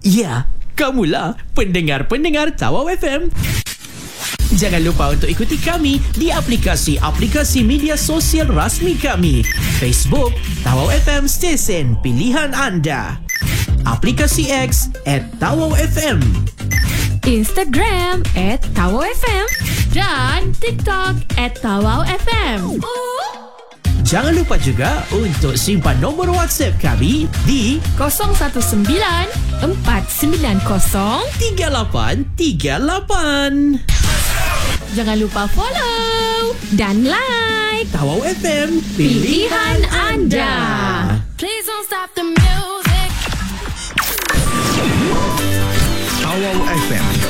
Ya, kamulah pendengar-pendengar Tawau FM. Jangan lupa untuk ikuti kami di aplikasi-aplikasi media sosial rasmi kami. Facebook, Tawau FM Stesen Pilihan Anda. Aplikasi X @TawauFM. Instagram @TawauFM. Dan TikTok @TawauFM. Jangan lupa juga untuk simpan nombor WhatsApp kami di 019 490 3838. Jangan lupa follow dan like Tawau FM, pilihan anda. Please don't stop the music. Tawau FM